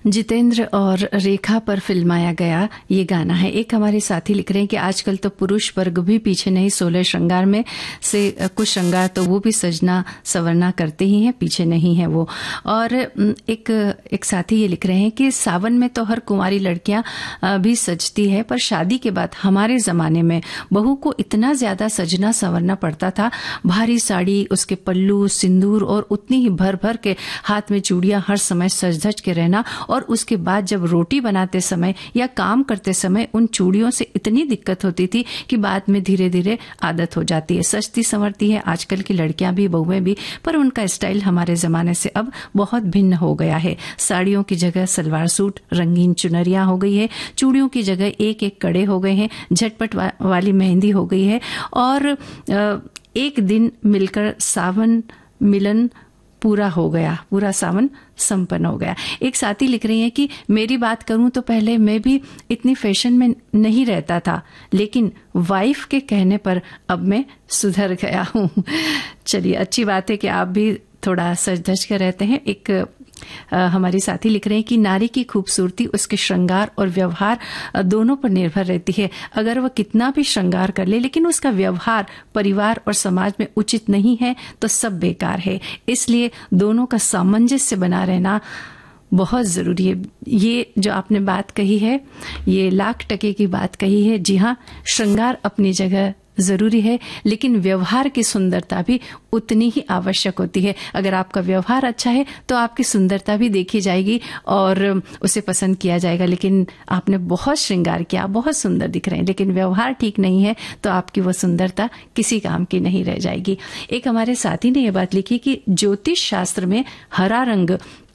जितेंद्र और रेखा पर फिल्माया गया ये गाना है। एक हमारे साथी लिख रहे हैं कि आजकल तो पुरुष वर्ग भी पीछे नहीं, 16 श्रृंगार में से कुछ श्रृंगार तो वो भी सजना संवरना करते ही हैं, पीछे नहीं है वो। और एक साथी ये लिख रहे हैं कि सावन में तो हर कुंवारी लड़कियां भी सजती है, पर शादी के बाद हमारे जमाने में बहू को इतना ज्यादा सजना संवरना पड़ता था, भारी साड़ी, उसके पल्लू, सिंदूर और उतनी ही भर भर के हाथ में चूड़ियां, हर समय सज धज के रहना। और उसके बाद जब रोटी बनाते समय या काम करते समय उन चूड़ियों से इतनी दिक्कत होती थी कि बाद में धीरे धीरे आदत हो जाती है। सजती संवरती है आजकल की लड़कियां भी, बहुएं भी, पर उनका स्टाइल हमारे जमाने से अब बहुत भिन्न हो गया है। साड़ियों की जगह सलवार सूट, रंगीन चुनरियां हो गई है, चूड़ियों की जगह एक एक कड़े हो गए हैं, झटपट वाली मेहंदी हो गई है, और एक दिन मिलकर सावन मिलन पूरा हो गया, पूरा सावन संपन्न हो गया। एक साथी लिख रही हैं कि मेरी बात करूं तो पहले मैं भी इतनी फैशन में नहीं रहता था, लेकिन वाइफ के कहने पर अब मैं सुधर गया हूं। चलिए, अच्छी बात है कि आप भी थोड़ा सज धज कर रहते हैं। एक हमारी साथी लिख रहे हैं कि नारी की खूबसूरती उसके श्रृंगार और व्यवहार दोनों पर निर्भर रहती है। अगर वह कितना भी श्रृंगार कर ले, लेकिन उसका व्यवहार परिवार और समाज में उचित नहीं है तो सब बेकार है। इसलिए दोनों का सामंजस्य बना रहना बहुत जरूरी है। ये जो आपने बात कही है, ये 1,00,000% की बात कही है। जी हाँ, श्रृंगार अपनी जगह जरूरी है, लेकिन व्यवहार की सुंदरता भी उतनी ही आवश्यक होती है। अगर आपका व्यवहार अच्छा है तो आपकी सुंदरता भी देखी जाएगी और उसे पसंद किया जाएगा। लेकिन आपने बहुत श्रृंगार किया, बहुत सुंदर दिख रहे हैं, लेकिन व्यवहार ठीक नहीं है तो आपकी वो सुंदरता किसी काम की नहीं रह जाएगी। एक हमारे साथी ने यह बात लिखी कि ज्योतिष शास्त्र में हरा रंग